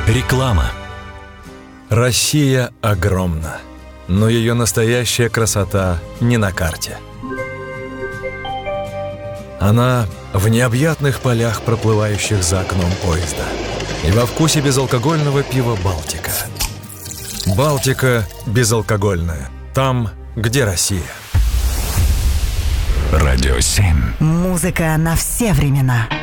Реклама. Россия огромна, но ее настоящая красота не на карте. Она в необъятных полях, проплывающих за окном поезда, и во вкусе безалкогольного пива «Балтика». «Балтика» безалкогольная. Там, где Россия. Радио 7. Музыка на все времена.